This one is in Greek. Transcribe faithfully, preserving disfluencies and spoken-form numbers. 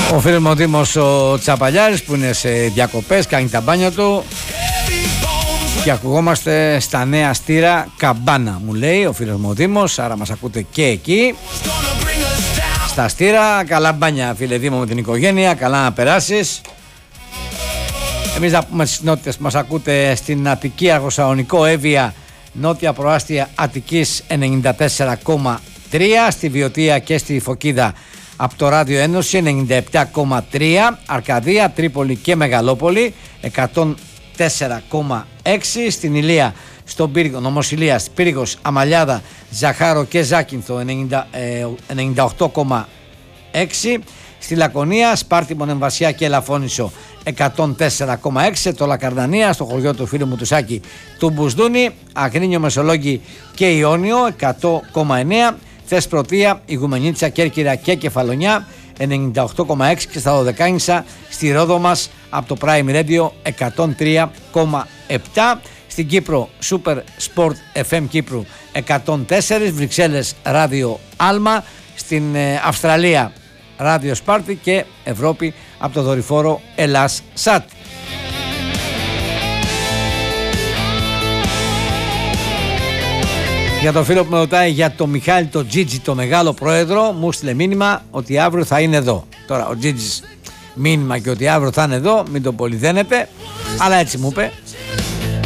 Ο φίλος μου ο Δήμος ο Τσαπαλιάρης που είναι σε διακοπές, κάνει τα μπάνια του και ακουγόμαστε στα νέα στήρα Καμπάνα, μου λέει ο φίλος μου ο Δήμος, άρα μας ακούτε και εκεί στα στήρα. Καλά μπάνια φίλε Δήμο με την οικογένεια, καλά να περάσεις. Εμείς να πούμε στις νότιες που μας ακούτε στην Αττική, Αργοσαλονικό, Εύβοια, νότια προάστια Αττικής ενενήντα τέσσερα κόμμα τρία, στη Βιωτία και στη Φωκίδα από το Ράδιο Ένωση ενενήντα επτά κόμμα τρία, Αρκαδία, Τρίπολη και Μεγαλόπολη εκατόν τέσσερα κόμμα έξι, στην Ηλία, στον Πύργο, Νομός Ηλίας, Πύργος, Αμαλιάδα, Ζαχάρο και Ζάκυνθο ενενήντα οκτώ κόμμα έξι, στη Λακωνία, Σπάρτη, Μονεμβασιά και Ελαφώνησο εκατόν τέσσερα κόμμα έξι, το Λακαρδανία, στο χωριό του φίλου μου του Σάκη του Μπουσδούνη, Αγρίνιο, Μεσολόγγι και Ιόνιο εκατό κόμμα εννέα, Θεσπρωτεία, Ιγουμενίτσα, Κέρκυρα και Κεφαλονιά ενενήντα οκτώ κόμμα έξι και στα Δωδεκάνησα στη Ρόδο μας από το Prime Radio εκατόν τρία κόμμα επτά, στην Κύπρο Super Sport εφ εμ Κύπρου εκατόν τέσσερα, Βρυξέλλες Ράδιο Άλμα, στην ε, Αυστραλία Ράδιο Σπάρτη και Ευρώπη από το δορυφόρο Ελλάς Σατ. Για τον φίλο που με ρωτάει για το Μιχάλη το Τζίτζι, το μεγάλο πρόεδρο, μου στείλε μήνυμα ότι αύριο θα είναι εδώ. Τώρα ο Τζίτζις μήνυμα και ότι αύριο θα είναι εδώ, μην το πολυδένετε, αλλά έτσι μου είπε.